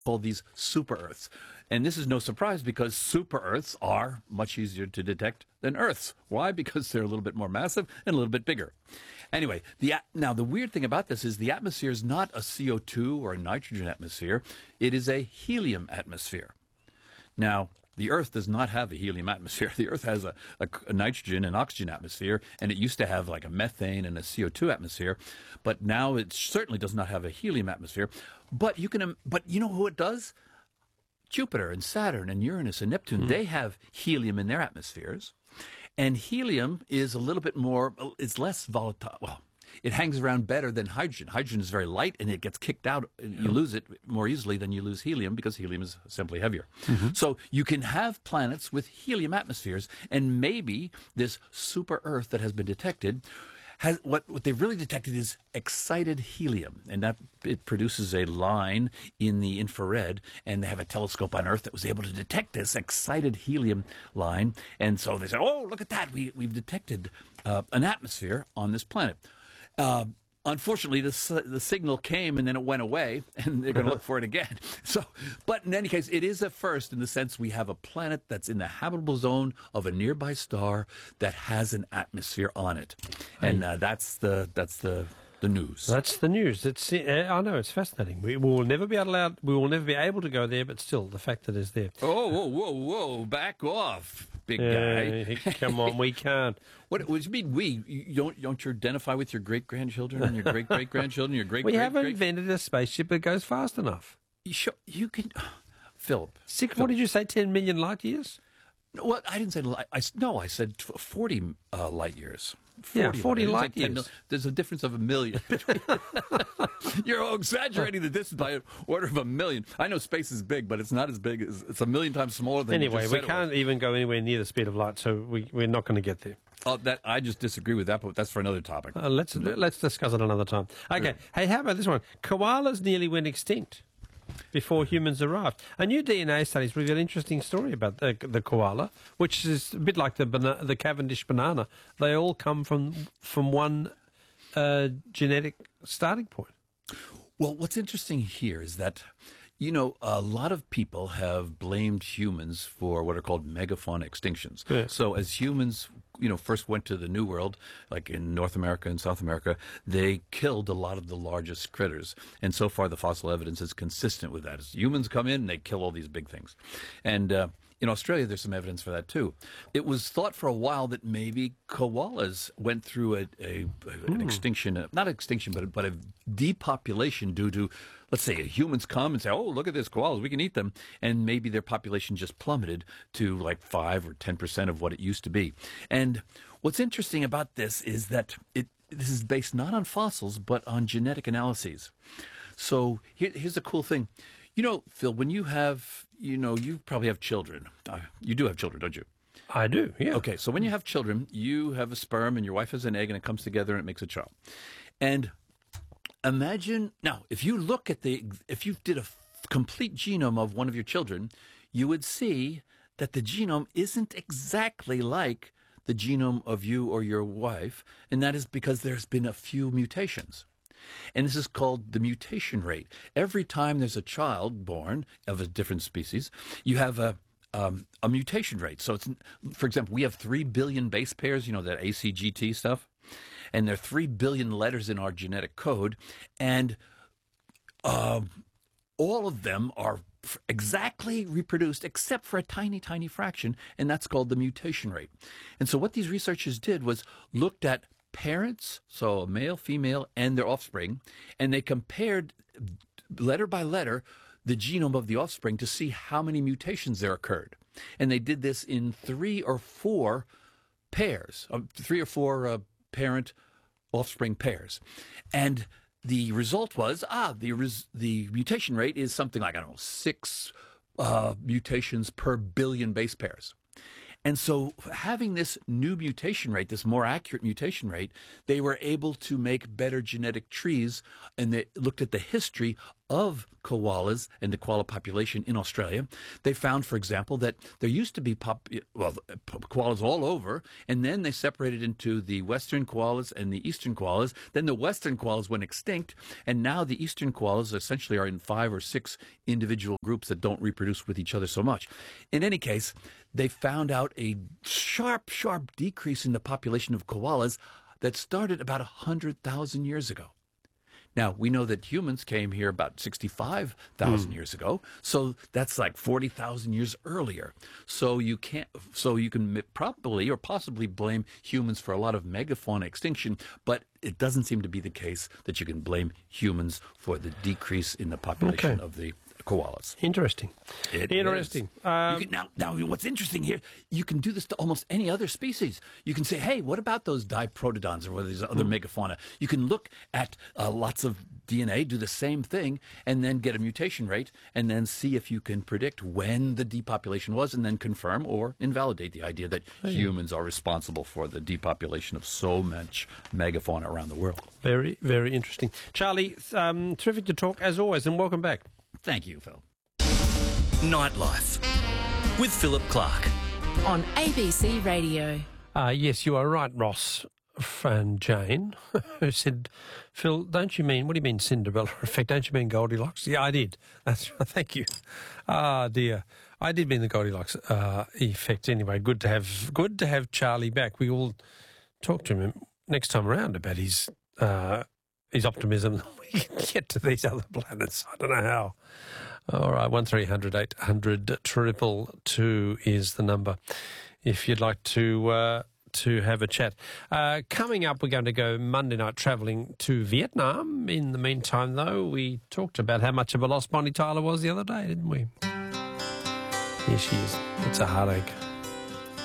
called these super Earths. And this is no surprise because super Earths are much easier to detect than Earths. Why? Because they're a little bit more massive and a little bit bigger. Anyway, now the weird thing about this is the atmosphere is not a CO2 or a nitrogen atmosphere. It is a helium atmosphere. Now, the Earth does not have a helium atmosphere. The Earth has a nitrogen and oxygen atmosphere, and it used to have like a methane and a CO2 atmosphere, but now it certainly does not have a helium atmosphere. But you know who it does? Jupiter and Saturn and Uranus and Neptune, they have helium in their atmospheres, and helium is a little bit more, it's less volatile. Well, it hangs around better than hydrogen. Hydrogen is very light, and it gets kicked out. You lose it more easily than you lose helium because helium is simply heavier. So you can have planets with helium atmospheres, and maybe this super Earth that has been detected has what they've really detected is excited helium, and that it produces a line in the infrared, and they have a telescope on Earth that was able to detect this excited helium line, and so they say, oh, look at that, we've detected an atmosphere on this planet. Unfortunately, the signal came and then it went away, and they're going to look for it again. So, but in any case, it is a first in the sense we have a planet that's in the habitable zone of a nearby star that has an atmosphere on it, and that's the news. That's the news. I know, it's fascinating. We will never be allowed. We will never be able to go there, but still, the fact that it's there. Oh, whoa! Back off, big guy. Come on, we can't. What do you mean we? You don't you identify with your great grandchildren and your great great grandchildren? Your great. We haven't invented a spaceship that goes fast enough. You can, Philip. What did you say? 10 million light years? Well, I didn't say light. I said 40 light years. 40 light years. There's a difference of 1 million. You're exaggerating the distance by an order of 1 million. I know space is big, but it's not as big. It's 1 million times smaller than. Anyway, we can't even go anywhere near the speed of light, so we're not going to get there. Oh, I just disagree with that, but that's for another topic. Let's discuss it another time. Okay. Sure. Hey, how about this one? Koalas nearly went extinct before humans arrived. A new DNA studies reveal an interesting story about the koala, which is a bit like the Cavendish banana. They all come from one genetic starting point. Well, what's interesting here is that, a lot of people have blamed humans for what are called megafauna extinctions. Yeah. So as humans, first went to the New World, like in North America and South America, they killed a lot of the largest critters. And so far, the fossil evidence is consistent with that. As humans come in, they kill all these big things. And in Australia, there's some evidence for that, too. It was thought for a while that maybe koalas went through an extinction, not extinction, but a depopulation due to, let's say, humans come and say, oh, look at this, koalas, we can eat them. And maybe their population just plummeted to like 5 or 10% of what it used to be. And what's interesting about this is that this is based not on fossils, but on genetic analyses. So here's the cool thing. Phil, when you have, you probably have children. You do have children, don't you? I do, yeah. Okay, so when you have children, you have a sperm and your wife has an egg and it comes together and it makes a child. And imagine, now, if you did a complete genome of one of your children, you would see that the genome isn't exactly like the genome of you or your wife, and that is because there's been a few mutations. And this is called the mutation rate. Every time there's a child born of a different species, you have a mutation rate. So, for example, we have 3 billion base pairs, that ACGT stuff, and there are 3 billion letters in our genetic code, and all of them are exactly reproduced except for a tiny, tiny fraction, and that's called the mutation rate. And so what these researchers did was looked at parents, so a male, female, and their offspring, and they compared letter by letter the genome of the offspring to see how many mutations there occurred. And they did this in 3 or 4 pairs, 3 or 4 parent-offspring pairs. And the result was, the mutation rate is something like, 6 mutations per billion base pairs. And so having this new mutation rate, this more accurate mutation rate, they were able to make better genetic trees, and they looked at the history of koalas and the koala population in Australia, they found, for example, that there used to be koalas all over, and then they separated into the western koalas and the eastern koalas. Then the western koalas went extinct, and now the eastern koalas essentially are in 5 or 6 individual groups that don't reproduce with each other so much. In any case, they found out a sharp decrease in the population of koalas that started about 100,000 years ago. Now, we know that humans came here about 65,000 years ago, so that's like 40,000 years earlier. So you can probably or possibly blame humans for a lot of megafauna extinction, but it doesn't seem to be the case that you can blame humans for the decrease in the population of the koalas. Interesting. Interesting. Now, what's interesting here, you can do this to almost any other species. You can say, hey, what about those diprotodons or these other megafauna? You can look at lots of DNA, do the same thing, and then get a mutation rate, and then see if you can predict when the depopulation was, and then confirm or invalidate the idea that humans are responsible for the depopulation of so much megafauna around the world. Very, very interesting. Charlie, terrific to talk as always, and welcome back. Thank you, Phil. Nightlife with Philip Clark on ABC Radio. Yes, you are right, Ross and Jane, who said, Phil, what do you mean Cinderella effect? Don't you mean Goldilocks? Yeah, I did. That's right. Thank you. Ah, dear. I did mean the Goldilocks effect anyway. Good to have Charlie back. We will talk to him next time around about his optimism. We can get to these other planets. I don't know how. All right, 1300 800 222 is the number if you'd like to have a chat. Coming up, we're going to go Monday night travelling to Vietnam. In the meantime, though, we talked about how much of a loss Bonnie Tyler was the other day, didn't we? Here she is. It's a heartache.